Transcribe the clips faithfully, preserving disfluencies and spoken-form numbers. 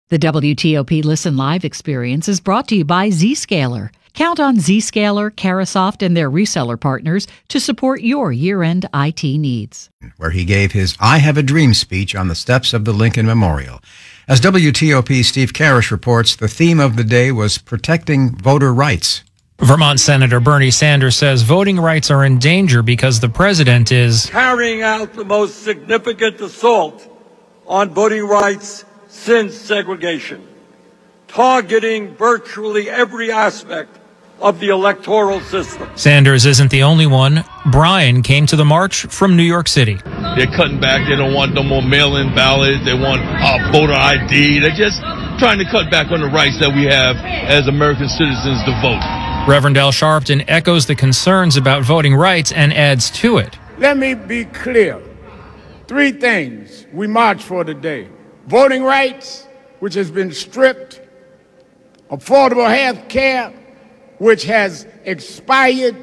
The W T O P Listen Live experience is brought to you by Zscaler. Count on Zscaler, Carasoft, and their reseller partners to support your year-end I T needs. Where he gave his I Have a Dream speech on the steps of the Lincoln Memorial. As W T O P's Steve Karish reports, the theme of the day was protecting voter rights. Vermont Senator Bernie Sanders says voting rights are in danger because the president is carrying out the most significant assault on voting rights since segregation, targeting virtually every aspect of the electoral system. Sanders isn't the only one. Brian came to the march from New York City. They're cutting back. They don't want no more mail-in ballots. They want uh, voter I D. They're just trying to cut back on the rights that we have as American citizens to vote. Reverend Al Sharpton echoes the concerns about voting rights and adds to it. Let me be clear. Three things we march for today. Voting rights, which has been stripped. Affordable health care, which has expired.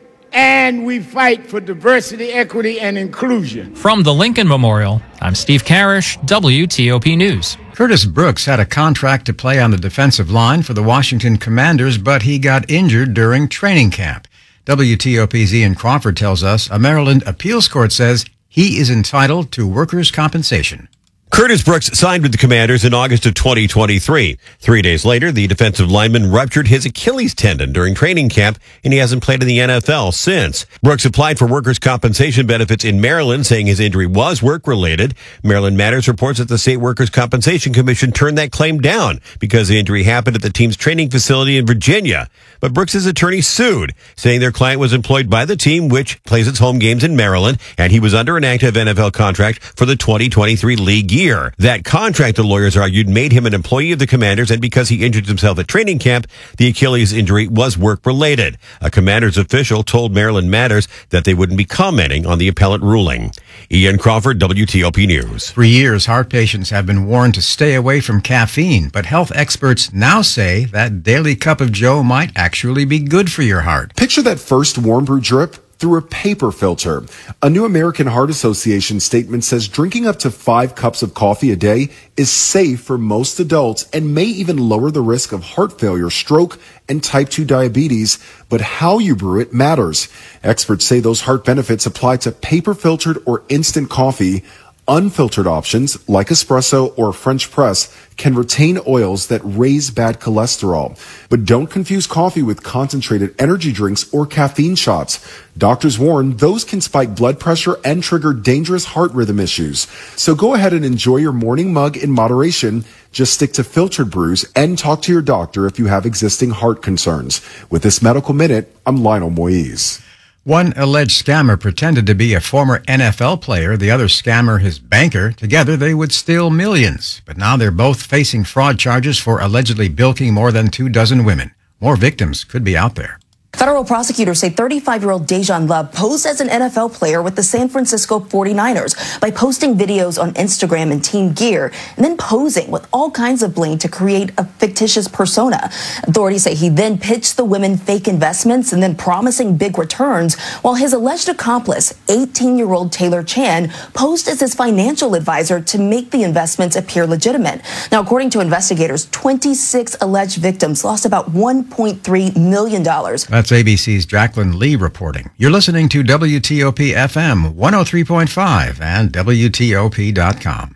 And we fight for diversity, equity, and inclusion. From the Lincoln Memorial, I'm Steve Karish, W T O P News. Curtis Brooks had a contract to play on the defensive line for the Washington Commanders, but he got injured during training camp. W T O P's Ian Crawford tells us a Maryland appeals court says he is entitled to workers' compensation. Curtis Brooks signed with the Commanders in August of twenty twenty-three. Three days later, the defensive lineman ruptured his Achilles tendon during training camp, and he hasn't played in the N F L since. Brooks applied for workers' compensation benefits in Maryland, saying his injury was work-related. Maryland Matters reports that the State Workers' Compensation Commission turned that claim down because the injury happened at the team's training facility in Virginia. But Brooks' attorney sued, saying their client was employed by the team, which plays its home games in Maryland, and he was under an active N F L contract for the twenty twenty-three league year. Year. That contract, the lawyers argued, made him an employee of the Commanders, and because he injured himself at training camp, the Achilles injury was work-related. A Commanders official told Maryland Matters that they wouldn't be commenting on the appellate ruling. Ian Crawford, W T O P News. For years, heart patients have been warned to stay away from caffeine, but health experts now say that daily cup of joe might actually be good for your heart. Picture that first warm brew drip through a paper filter. A new American Heart Association statement says drinking up to five cups of coffee a day is safe for most adults and may even lower the risk of heart failure, stroke, and type two diabetes. But how you brew it matters. Experts say those heart benefits apply to paper-filtered or instant coffee. Unfiltered options, like espresso or French press, can retain oils that raise bad cholesterol. But don't confuse coffee with concentrated energy drinks or caffeine shots. Doctors warn those can spike blood pressure and trigger dangerous heart rhythm issues. So go ahead and enjoy your morning mug in moderation. Just stick to filtered brews and talk to your doctor if you have existing heart concerns. With this Medical Minute, I'm Lionel Moise. One alleged scammer pretended to be a former N F L player, the other scammer his banker. Together, they would steal millions. But now they're both facing fraud charges for allegedly bilking more than two dozen women. More victims could be out there. Federal prosecutors say thirty-five-year-old Dejan Love posed as an N F L player with the San Francisco forty-niners by posting videos on Instagram in team gear and then posing with all kinds of bling to create a fictitious persona. Authorities say he then pitched the women fake investments and then promising big returns, while his alleged accomplice, eighteen-year-old Taylor Chan, posed as his financial advisor to make the investments appear legitimate. Now, according to investigators, twenty-six alleged victims lost about one point three million dollars. That's A B C's Jacqueline Lee reporting. You're listening to W T O P F M one oh three point five and W T O P dot com.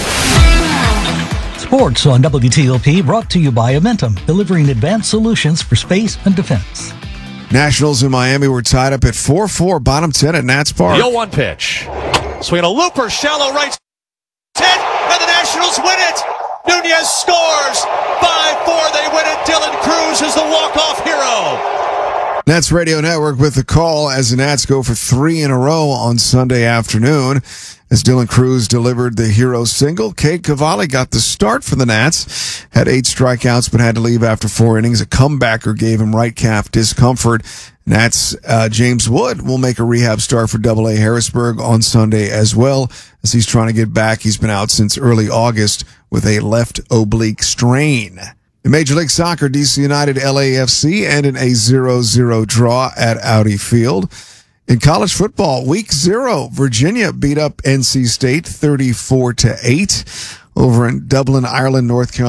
Sports on W T O P brought to you by Amentum, delivering advanced solutions for space and defense. Nationals in Miami were tied up at four four, bottom ten at Nats Park. The oh one pitch. Swing a looper, shallow right. ten, and the Nationals win it. Nunez scores. five four, they win it. Dylan Cruz is the walk-off hero. Nats Radio Network with the call as the Nats go for three in a row on Sunday afternoon. As Dylan Cruz delivered the hero single, Cade Cavalli got the start for the Nats. Had eight strikeouts but had to leave after four innings. A comebacker gave him right calf discomfort. Nats uh, James Wood will make a rehab start for Double A Harrisburg on Sunday as well, as he's trying to get back. He's been out since early August with a left oblique strain. In Major League Soccer, D C United L A F C ended a zero zero draw at Audi Field. In college football, week zero, Virginia beat up N C State thirty-four to eight. Over in Dublin, Ireland, North Carolina.